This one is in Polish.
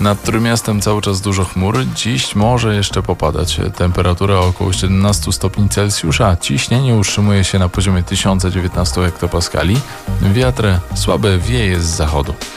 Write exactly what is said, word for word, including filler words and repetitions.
Nad Trójmiastem cały czas dużo chmur. Dziś może jeszcze popadać. Temperatura około siedemnaście stopni Celsjusza. Ciśnienie utrzymuje się na poziomie tysiąc dziewiętnaście hektopaskali. Wiatr słabe wieje z zachodu.